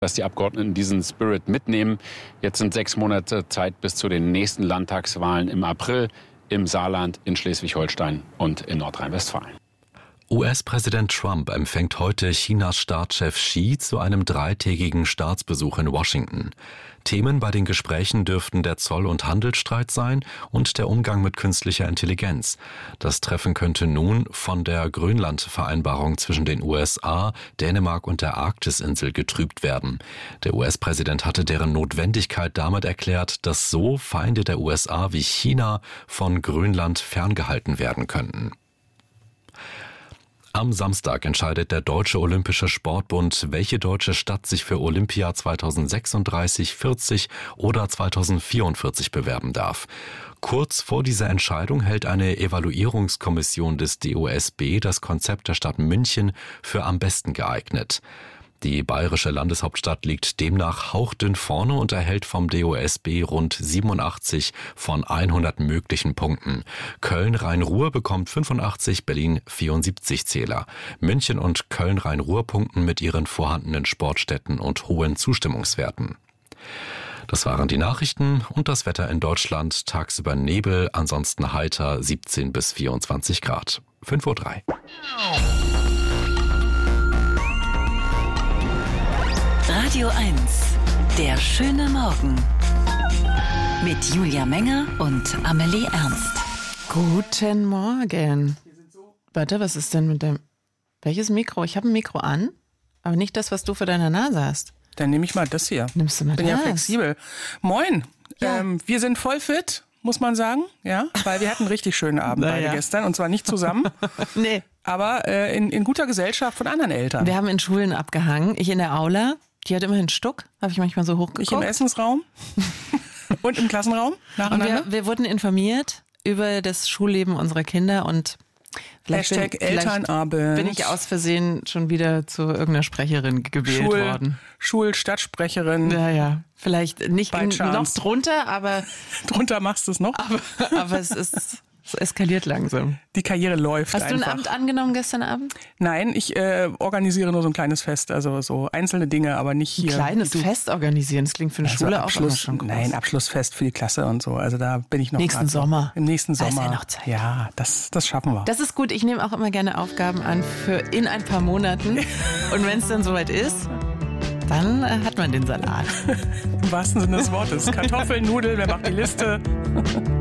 dass die Abgeordneten diesen Spirit mitnehmen. Jetzt sind 6 Monate Zeit bis zu den nächsten Landtagswahlen im April im Saarland, in Schleswig-Holstein und in Nordrhein-Westfalen. US-Präsident Trump empfängt heute Chinas Staatschef Xi zu einem 3-tägigen Staatsbesuch in Washington. Themen bei den Gesprächen dürften der Zoll- und Handelsstreit sein und der Umgang mit künstlicher Intelligenz. Das Treffen könnte nun von der Grönland-Vereinbarung zwischen den USA, Dänemark und der Arktisinsel getrübt werden. Der US-Präsident hatte deren Notwendigkeit damit erklärt, dass so Feinde der USA wie China von Grönland ferngehalten werden könnten. Am Samstag entscheidet der Deutsche Olympische Sportbund, welche deutsche Stadt sich für Olympia 2036, 40 oder 2044 bewerben darf. Kurz vor dieser Entscheidung hält eine Evaluierungskommission des DOSB das Konzept der Stadt München für am besten geeignet. Die bayerische Landeshauptstadt liegt demnach hauchdünn vorne und erhält vom DOSB rund 87 von 100 möglichen Punkten. Köln-Rhein-Ruhr bekommt 85, Berlin 74 Zähler. München und Köln-Rhein-Ruhr punkten mit ihren vorhandenen Sportstätten und hohen Zustimmungswerten. Das waren die Nachrichten und das Wetter in Deutschland. Tagsüber Nebel, ansonsten heiter, 17 bis 24 Grad. 5:03 Uhr. Radio 1, der schöne Morgen. Mit Julia Menger und Amelie Ernst. Guten Morgen. Warte, was ist denn mit dem... Welches Mikro? Ich habe ein Mikro an, aber nicht das, was du für deine Nase hast. Dann nehme ich mal das hier. Nimmst du mal Bin das? ja flexibel. Moin. Ja. Wir sind voll fit, muss man sagen. Ja, weil wir hatten einen richtig schönen Abend beide gestern. Und zwar nicht zusammen. Nee. Aber in guter Gesellschaft von anderen Eltern. Wir haben in Schulen abgehangen. Ich in der Aula. Die hat immerhin Stuck. Habe ich manchmal so hochgeguckt. Ich im Essensraum. Und im Klassenraum. Nacheinander. Und wir wurden informiert über das Schulleben unserer Kinder und vielleicht Elternabend. bin ich aus Versehen schon wieder zu irgendeiner Sprecherin gewählt worden. Schulstadtsprecherin. Ja. Vielleicht nicht noch drunter, aber... Drunter machst du es noch. Aber es eskaliert langsam. Die Karriere läuft einfach. Hast du ein Amt angenommen gestern Abend? Nein, ich organisiere nur so ein kleines Fest. Also so einzelne Dinge, aber nicht hier. Ein kleines Fest organisieren, das klingt für eine Schule auch immer schon groß. Nein, Abschlussfest für die Klasse und so. Also da bin ich noch nächsten Sommer. Im nächsten Sommer. Da ist ja noch Zeit. Ja, das schaffen wir. Das ist gut. Ich nehme auch immer gerne Aufgaben an für in ein paar Monaten. Und wenn es dann soweit ist, dann hat man den Salat. Im wahrsten Sinne des Wortes. Kartoffeln, Nudeln, wer macht die Liste?